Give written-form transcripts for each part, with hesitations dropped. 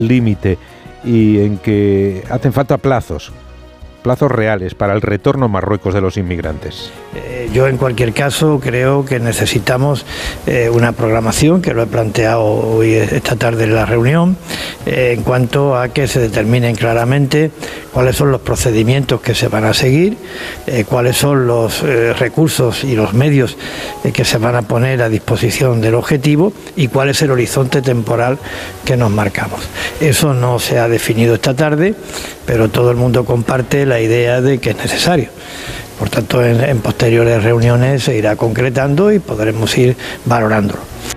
límite y en que hacen falta plazos reales para el retorno a Marruecos de los inmigrantes. Yo en cualquier caso creo que necesitamos una programación, que lo he planteado hoy esta tarde en la reunión, en cuanto a que se determinen claramente cuáles son los procedimientos que se van a seguir, cuáles son los recursos y los medios que se van a poner a disposición del objetivo y cuál es el horizonte temporal que nos marcamos. Eso no se ha definido esta tarde, pero todo el mundo comparte la idea de que es necesario. Por tanto, en posteriores reuniones se irá concretando y podremos ir valorándolo.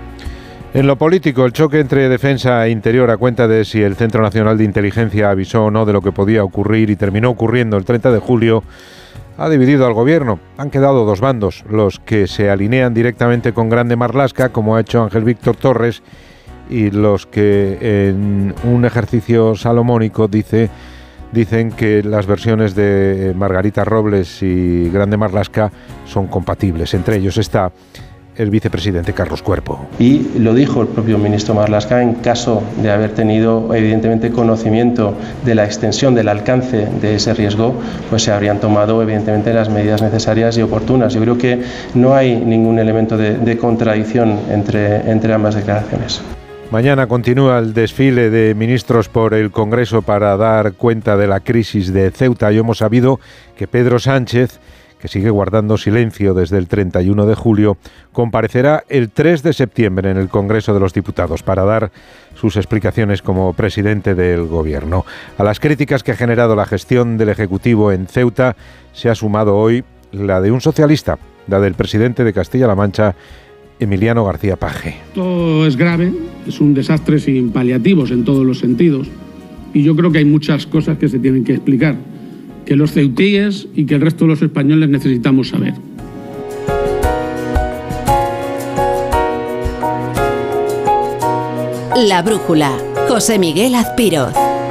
En lo político, el choque entre defensa e interior a cuenta de si el Centro Nacional de Inteligencia avisó o no de lo que podía ocurrir y terminó ocurriendo el 30 de julio, ha dividido al gobierno. Han quedado dos bandos, los que se alinean directamente con Grande Marlaska, como ha hecho Ángel Víctor Torres, y los que en un ejercicio salomónico dicen que las versiones de Margarita Robles y Grande Marlaska son compatibles. Entre ellos está el vicepresidente Carlos Cuerpo. Y lo dijo el propio ministro Marlaska, en caso de haber tenido evidentemente conocimiento de la extensión, del alcance de ese riesgo, pues se habrían tomado evidentemente las medidas necesarias y oportunas. Yo creo que no hay ningún elemento de contradicción entre ambas declaraciones. Mañana continúa el desfile de ministros por el Congreso para dar cuenta de la crisis de Ceuta y hemos sabido que Pedro Sánchez, que sigue guardando silencio desde el 31 de julio, comparecerá el 3 de septiembre en el Congreso de los Diputados para dar sus explicaciones como presidente del Gobierno. A las críticas que ha generado la gestión del Ejecutivo en Ceuta se ha sumado hoy la de un socialista, la del presidente de Castilla-La Mancha, Emiliano García Paje. Esto es grave, es un desastre sin paliativos en todos los sentidos y yo creo que hay muchas cosas que se tienen que explicar, que los ceutíes y que el resto de los españoles necesitamos saber. La Brújula, José Miguel Azpiroz.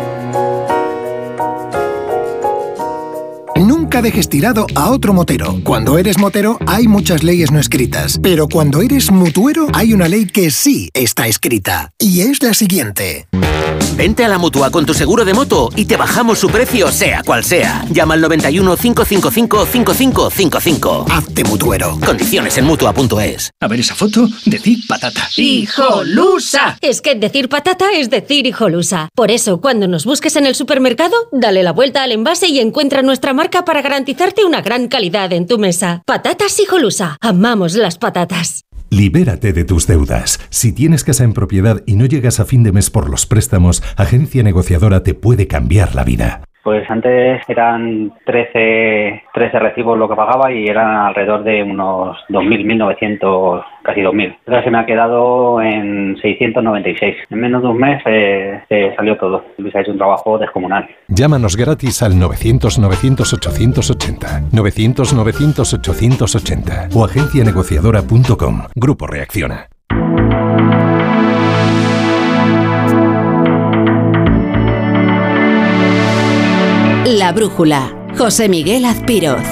Nunca dejes tirado a otro motero. Cuando eres motero hay muchas leyes no escritas, pero cuando eres mutuero hay una ley que sí está escrita, y es la siguiente. Vente a la Mutua con tu seguro de moto y te bajamos su precio sea cual sea. Llama al 91 555 5555. Hazte mutuero. Condiciones en Mutua.es. A ver esa foto, decir patata. ¡Hijolusa! Es que decir patata es decir hijolusa. Por eso, cuando nos busques en el supermercado, dale la vuelta al envase y encuentra nuestra marca para garantizarte una gran calidad en tu mesa. Patatas Hijolusa. Amamos las patatas. Libérate de tus deudas. Si tienes casa en propiedad y no llegas a fin de mes por los préstamos, Agencia Negociadora te puede cambiar la vida. Pues antes eran 13 recibos lo que pagaba y eran alrededor de unos 2.000, 1.900, casi 2.000. Ahora se me ha quedado en 696. En menos de un mes se salió todo. Luis ha hecho un trabajo descomunal. Llámanos gratis al 900-900-880, 900-900-880 o agencianegociadora.com. Grupo Reacciona. La Brújula, José Miguel Azpiroz.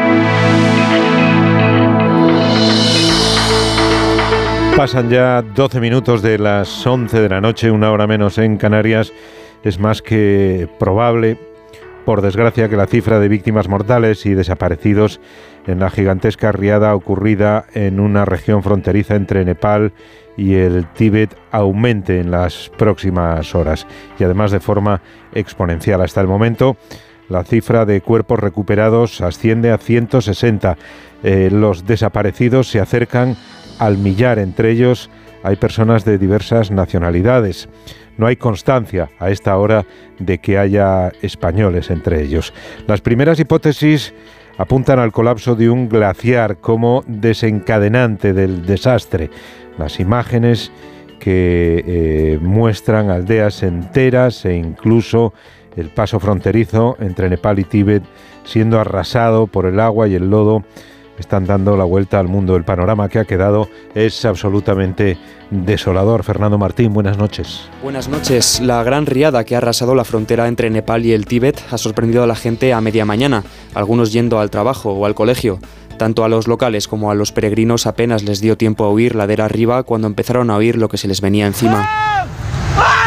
Pasan ya 12 minutos de las 11 de la noche, una hora menos en Canarias. Es más que probable, por desgracia, que la cifra de víctimas mortales y desaparecidos en la gigantesca riada ocurrida en una región fronteriza entre Nepal y el Tíbet aumente en las próximas horas y además de forma exponencial. Hasta el momento, la cifra de cuerpos recuperados asciende a 160. Los desaparecidos se acercan al millar. Entre ellos hay personas de diversas nacionalidades. No hay constancia a esta hora de que haya españoles entre ellos. Las primeras hipótesis apuntan al colapso de un glaciar como desencadenante del desastre. Las imágenes que muestran aldeas enteras e incluso el paso fronterizo entre Nepal y Tíbet siendo arrasado por el agua y el lodo están dando la vuelta al mundo. El panorama que ha quedado es absolutamente desolador. Fernando Martín, buenas noches. Buenas noches. La gran riada que ha arrasado la frontera entre Nepal y el Tíbet ha sorprendido a la gente a media mañana, algunos yendo al trabajo o al colegio. Tanto a los locales como a los peregrinos apenas les dio tiempo a huir ladera arriba cuando empezaron a oír lo que se les venía encima.